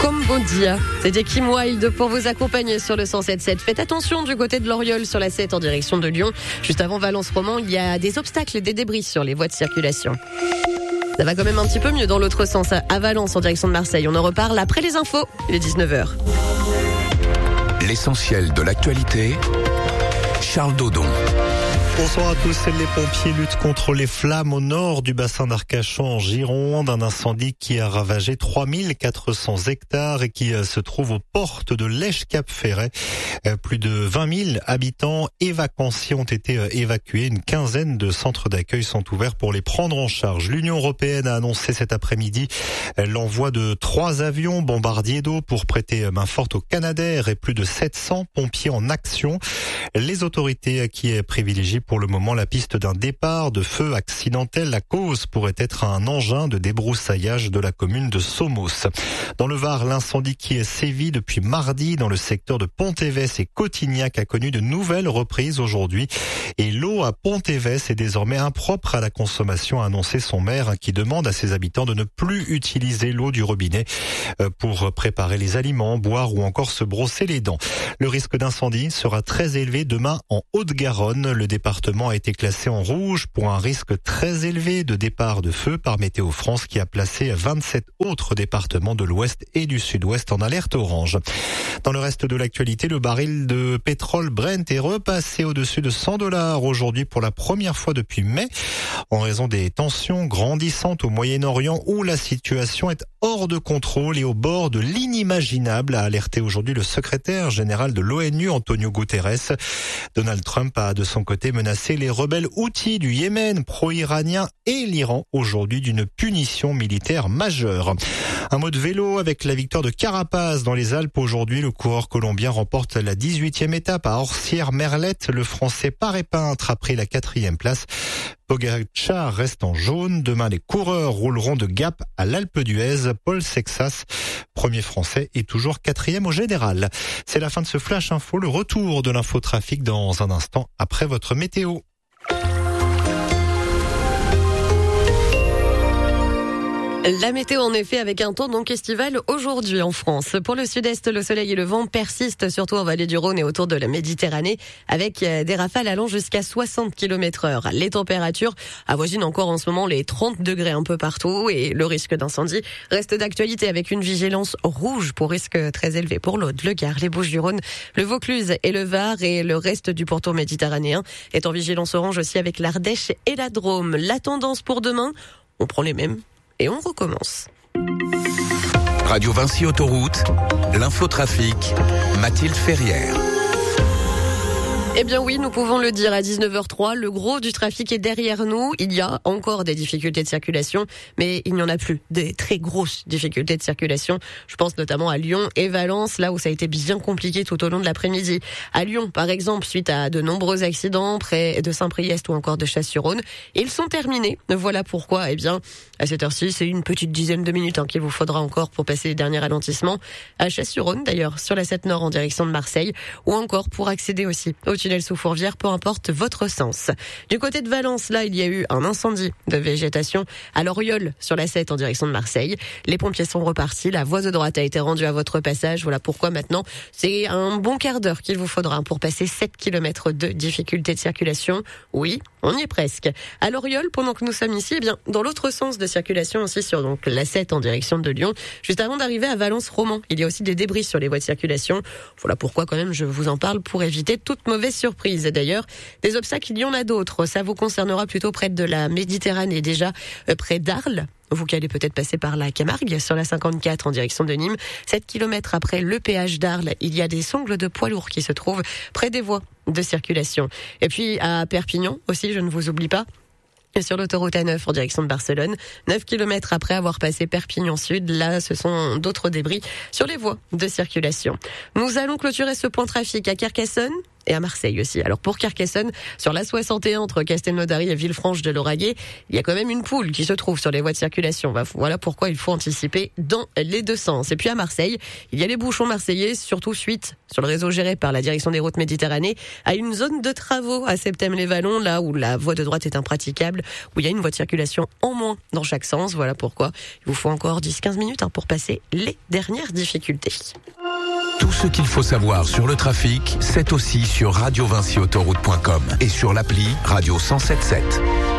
Cambodia. C'était Kim Wilde pour vous accompagner sur le 107.7. Faites attention du côté de l'Oriole sur la 7 en direction de Lyon. Juste avant Valence-Romand, il y a des obstacles et des débris sur les voies de circulation. Ça va quand même un petit peu mieux dans l'autre sens à Valence en direction de Marseille. On en reparle après les infos. Il est 19h. L'essentiel de l'actualité, Charles Dodon. Bonsoir à tous. Les pompiers luttent contre les flammes au nord du bassin d'Arcachon en Gironde. Un incendie qui a ravagé 3400 hectares et qui se trouve aux portes de Lèche-Cap-Ferret. Plus de 20 000 habitants et vacanciers ont été évacués. Une quinzaine de centres d'accueil sont ouverts pour les prendre en charge. L'Union européenne a annoncé cet après-midi l'envoi de 3 avions bombardiers d'eau pour prêter main forte au Canadair et plus de 700 pompiers en action. Les autorités qui privilégient pour le moment la piste d'un départ de feu accidentel. La cause pourrait être un engin de débroussaillage de la commune de Somos. Dans le Var, l'incendie qui est sévi depuis mardi dans le secteur de Pontévès et Cotignac a connu de nouvelles reprises aujourd'hui. Et l'eau à Pontévès est désormais impropre à la consommation, a annoncé son maire qui demande à ses habitants de ne plus utiliser l'eau du robinet pour préparer les aliments, boire ou encore se brosser les dents. Le risque d'incendie sera très élevé demain en Haute-Garonne. Le département a été classé en rouge pour un risque très élevé de départ de feu par Météo France qui a placé 27 autres départements de l'Ouest et du Sud-Ouest en alerte orange. Dans le reste de l'actualité, le baril de pétrole Brent est repassé au-dessus de $100 aujourd'hui pour la première fois depuis mai en raison des tensions grandissantes au Moyen-Orient où la situation est hors de contrôle et au bord de l'inimaginable, a alerté aujourd'hui le secrétaire général de l'ONU, Antonio Guterres. Donald Trump a de son côté menacé les rebelles houthis du Yémen, pro-iranien et l'Iran aujourd'hui d'une punition militaire majeure. Un mot de vélo avec la victoire de Carapaz dans les Alpes aujourd'hui. Le coureur colombien remporte la 18e étape à Orsières-Merlette. Le Français Paré Peintre a pris la 4e place. Pogacar reste en jaune. Demain, les coureurs rouleront de Gap à l'Alpe d'Huez. Paul Sexas, premier français, est toujours 4e au général. C'est la fin de ce Flash Info. Le retour de l'infotrafic dans un instant après votre météo. La météo en effet avec un temps donc estival aujourd'hui en France. Pour le sud-est, le soleil et le vent persistent surtout en vallée du Rhône et autour de la Méditerranée avec des rafales allant jusqu'à 60 km/h. Les températures avoisinent encore en ce moment les 30 degrés un peu partout et le risque d'incendie reste d'actualité avec une vigilance rouge pour risque très élevé pour l'Aude, le Gard, les Bouches-du-Rhône, le Vaucluse et le Var et le reste du pourtour méditerranéen est en vigilance orange aussi avec l'Ardèche et la Drôme. La tendance pour demain, on prend les mêmes. Et on recommence. Radio Vinci Autoroute, l'infotrafic, Mathilde Ferrière. Eh bien oui, nous pouvons le dire à 19h03, le gros du trafic est derrière nous. Il y a encore des difficultés de circulation, mais il n'y en a plus des très grosses difficultés de circulation. Je pense notamment à Lyon et Valence, là où ça a été bien compliqué tout au long de l'après-midi. À Lyon, par exemple, suite à de nombreux accidents près de Saint-Priest ou encore de Chasse-sur-Rhône, ils sont terminés. Voilà pourquoi, eh bien, à cette heure-ci, c'est une petite dizaine de minutes qu'il vous faudra encore pour passer les derniers ralentissements. À Chasse-sur-Rhône, d'ailleurs, sur la 7 Nord en direction de Marseille, ou encore pour accéder aussi au tunnel sous Fourvière, peu importe votre sens. Du côté de Valence, là, il y a eu un incendie de végétation à l'Oriole sur la 7 en direction de Marseille. Les pompiers sont repartis, la voie de droite a été rendue à votre passage. Voilà pourquoi maintenant, c'est un bon quart d'heure qu'il vous faudra pour passer 7 km de difficulté de circulation. Oui, on y est presque. À l'Oriole, pendant que nous sommes ici, eh bien, dans l'autre sens de circulation aussi sur donc la 7 en direction de Lyon, juste avant d'arriver à Valence-Romand. Il y a aussi des débris sur les voies de circulation. Voilà pourquoi quand même je vous en parle pour éviter toute mauvaise surprise. D'ailleurs, des obstacles, il y en a d'autres. Ça vous concernera plutôt près de la Méditerranée, déjà près d'Arles. Vous qui allez peut-être passer par la Camargue sur la 54 en direction de Nîmes. 7 km après le péage d'Arles, il y a des sangles de poids lourds qui se trouvent près des voies de circulation. Et puis à Perpignan aussi, je ne vous oublie pas. Sur l'autoroute A9 en direction de Barcelone, 9 km après avoir passé Perpignan Sud, là ce sont d'autres débris sur les voies de circulation. Nous allons clôturer ce point trafic à Carcassonne et à Marseille aussi. Alors pour Carcassonne, sur la 61 entre Castelnaudary et Villefranche de Lauragais, il y a quand même une poule qui se trouve sur les voies de circulation. Voilà pourquoi il faut anticiper dans les deux sens. Et puis à Marseille, il y a les bouchons marseillais, surtout suite sur le réseau géré par la direction des routes Méditerranée à une zone de travaux à Septème-les-Vallons, là où la voie de droite est impraticable, où il y a une voie de circulation en moins dans chaque sens. Voilà pourquoi il vous faut encore 10-15 minutes pour passer les dernières difficultés. Tout ce qu'il faut savoir sur le trafic, c'est aussi sur radiovinciautoroute.com et sur l'appli Radio 107.7.